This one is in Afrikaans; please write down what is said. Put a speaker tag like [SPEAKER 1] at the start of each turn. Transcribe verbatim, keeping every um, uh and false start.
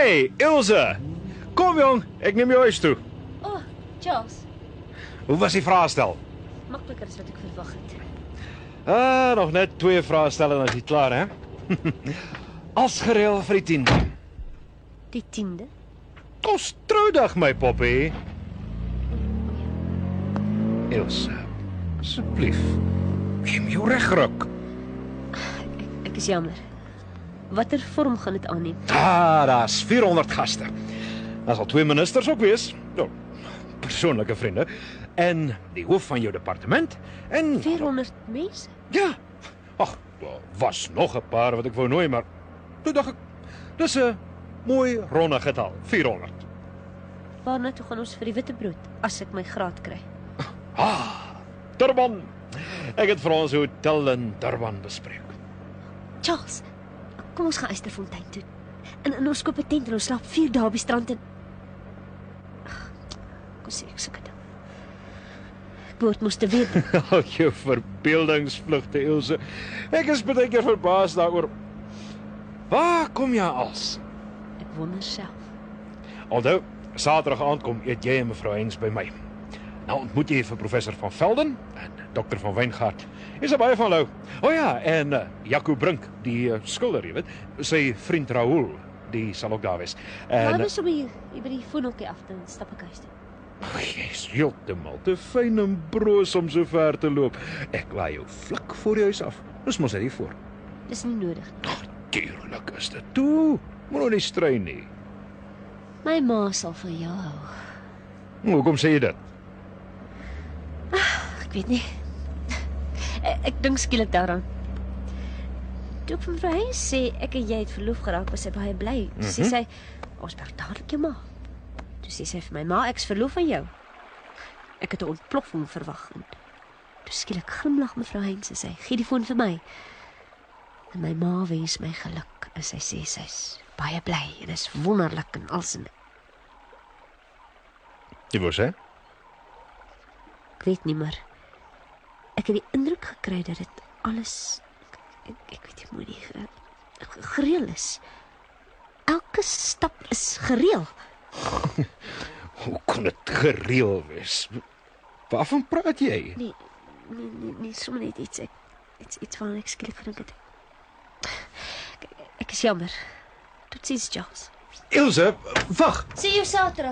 [SPEAKER 1] Hey, Ilse. Kom jong, ek neem jou huis toe.
[SPEAKER 2] O, oh, Charles.
[SPEAKER 1] Hoe was die vraestel?
[SPEAKER 2] Makliker as wat ek verwag het.
[SPEAKER 1] Ah, nog net twee vrae stel en dan is jy klaar, hè? As gereël vir die tiende.
[SPEAKER 2] Die tiende?
[SPEAKER 1] Ons troudag, my poppie. Ilse, asseblief, gee my jou regruk.
[SPEAKER 2] Ek, ek is jammer. Watter vorm gaan dit aanneem?
[SPEAKER 1] Ah, daar's vierhonderd gaste. Daar sal twee ministers ook wees. Nou, persoonlike vriende. En die hoof van jou departement. En
[SPEAKER 2] vierhonderd mense?
[SPEAKER 1] ja. Ag, daar was nog 'n paar wat ek wou nooi, maar toe dink ek, dis 'n mooi ronde getal, vierhonderd.
[SPEAKER 2] Waarna toe gaan ons vir die witbrood as ek my graad kry?
[SPEAKER 1] Ah, Durban. Ek het vir ons hotel in Durban bespreek.
[SPEAKER 2] Charles, kom ons gaan Eysterfontein toe. En, en ons koop 'n tent en ons slaap vier dae op die strand en Ag, kom sê ek soek dit. Ek moet moes te weet.
[SPEAKER 1] Al jou verbeeldingsvlugte, Ilse. Ek is baie keer verbaas daaroor. Waar kom jy als?
[SPEAKER 2] Ek wonder self.
[SPEAKER 1] Alhoewel, Saterdag aand kom eet jy en mevrou Hens by my. Nou ontmoet jy vir professor van Velden en dokter van Wijngaard. Is er baie van hulle. O ja, en uh, Jaco Brink, die uh, skilder, jy weet, sy vriend Raoul, die sal ook daar wees. En
[SPEAKER 2] Maar ons om hier, hier by die voetnokkie af te stap ek huis toe.
[SPEAKER 1] ag, jy's heeltemal te fyn en broos om so ver te loop. Ek laai jou vlak voor die huis af. Dis mos net hier voor.
[SPEAKER 2] Dis nie nodig.
[SPEAKER 1] Ag, tuurlik is dit toe. Moet nou nie strei nie.
[SPEAKER 2] My ma sal van jou hou.
[SPEAKER 1] Hoekom sê jy dit?
[SPEAKER 2] Ek weet nie. Ek, ek dink skielik daaraan. Toe ek van mevrou Hens sê ek en jy het verloof geraak, was sy baie bly. Toe sê
[SPEAKER 1] Mhm.
[SPEAKER 2] sy, ons bel dadelik jou ma. Toe sê sy vir my, ma, ek's verloof aan jou. Ek het 'n ontploffing verwag. En toe skielik glimlag mevrou Hens en sê, gee die foon vir my. En my ma wens my geluk en sy sê sy's baie bly en is wonderlik en alsin.
[SPEAKER 1] Jy wou sê?
[SPEAKER 2] Ek weet nie, maar ek het die indruk gekry dat dit alles ek, ek weet nie mooi nie ge- gereël is. Elke stap is gereël.
[SPEAKER 1] Hoe kon dit gereël wees? Waarvan praat jy?
[SPEAKER 2] Nee, nee, nee, nee sommer net iets ek iets iets van ek skielik gedink het. Ek, ek is jammer. Tot ziens, Charles.
[SPEAKER 1] Ilse, wag.
[SPEAKER 2] Sien jou Saterdag.